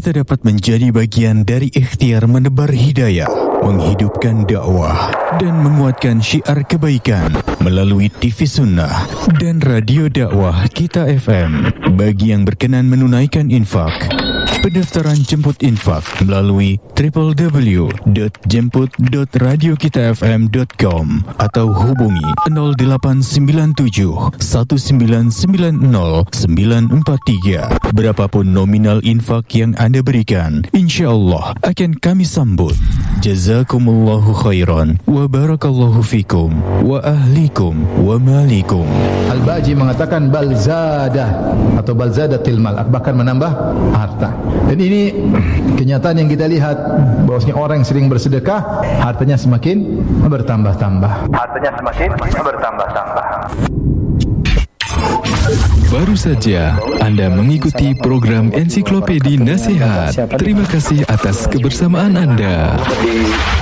kita dapat menjadi bagian dari ikhtiar menebar hidayah, menghidupkan dakwah dan menguatkan syiar kebaikan melalui TV Sunnah dan Radio Dakwah Kita FM. Bagi yang berkenan menunaikan infak, pendaftaran jemput infak melalui www.jemput.radiokitafm.com atau hubungi 0897 1990 943. Berapapun nominal infak yang anda berikan, insya-Allah akan kami sambut. Jazakumullahu khairan wa barakallahu fikum wa ahlikum wa malikum. Al-Baji mengatakan balzadah atau balzadatil mal, bahkan menambah harta. Dan ini kenyataan yang kita lihat, bahwasanya orang yang sering bersedekah, hartanya semakin bertambah-tambah. Baru saja Anda mengikuti program Ensiklopedi Nasihat. Terima kasih atas kebersamaan Anda.